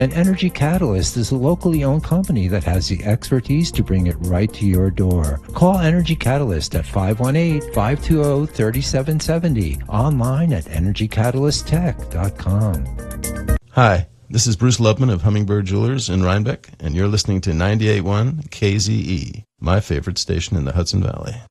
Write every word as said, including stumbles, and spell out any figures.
And Energy Catalyst is a locally owned company that has the expertise to bring it right to your door. Call Energy Catalyst at five one eight, five two zero, three seven seven zero, online at energy catalyst tech dot com. Hi, this is Bruce Lubman of Hummingbird Jewelers in Rhinebeck, and you're listening to ninety-eight point one K Z E, my favorite station in the Hudson Valley.